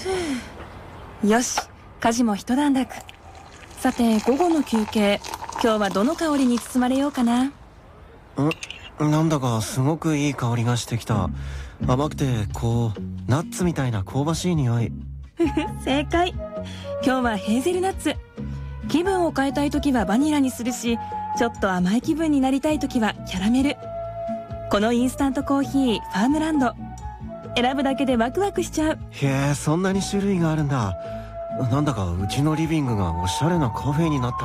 よし、家事も一段落。さて、午後の休憩、今日はどの香りに包まれようかな。 なんだかすごくいい香りがしてきた。甘くてナッツみたいな香ばしい匂い。 正解。今日はヘーゼルナッツ。気分を変えたい時はバニラにするし、ちょっと甘い気分になりたい時はキャラメル。このインスタントコーヒーファームランド、選ぶだけでワクワクしちゃう。 へえ、そんなに種類があるんだ。なんだかうちのリビングがおしゃれなカフェになった